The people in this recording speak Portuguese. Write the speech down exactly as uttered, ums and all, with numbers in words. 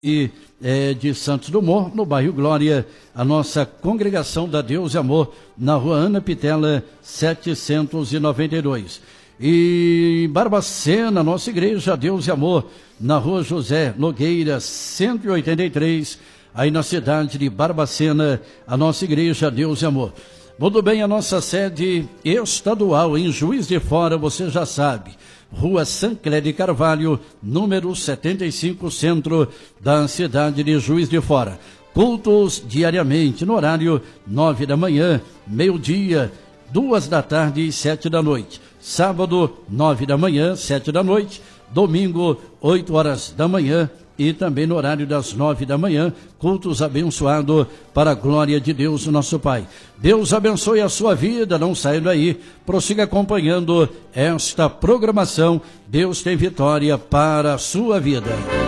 E é, de Santos Dumont, no bairro Glória, a nossa congregação da Deus e Amor, na rua Ana Pitela, setecentos e noventa e dois. E em Barbacena, nossa igreja Deus e Amor, na rua José Nogueira, cento e oitenta e três, aí na cidade de Barbacena, a nossa igreja Deus e Amor. Muito bem, a nossa sede estadual em Juiz de Fora, você já sabe, Rua Sancler de Carvalho, número setenta e cinco, centro da cidade de Juiz de Fora. Cultos diariamente, no horário nove da manhã, meio-dia, duas da tarde e sete da noite. Sábado, nove da manhã, sete da noite. Domingo, oito horas da manhã. E também no horário das nove da manhã, cultos abençoados para a glória de Deus, nosso Pai. Deus abençoe a sua vida, não saia daí, prossiga acompanhando esta programação. Deus tem vitória para a sua vida.